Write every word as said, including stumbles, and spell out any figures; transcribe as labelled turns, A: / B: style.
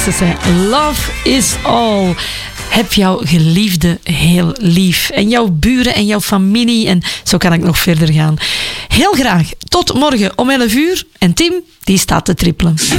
A: Ze zei, love is all. Heb jouw geliefde heel lief. En jouw buren en jouw familie. En zo kan ik nog verder gaan. Heel graag. Tot morgen om elf uur. En Tim, die staat te trippelen.